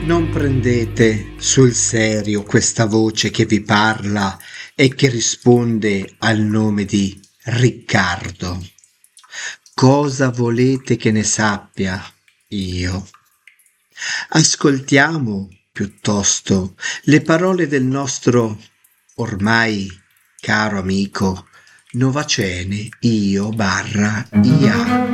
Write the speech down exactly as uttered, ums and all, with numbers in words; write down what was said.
Non prendete sul serio questa voce che vi parla e che risponde al nome di Riccardo. Cosa volete che ne sappia io? Ascoltiamo piuttosto le parole del nostro ormai caro amico Novacene io barra Ia.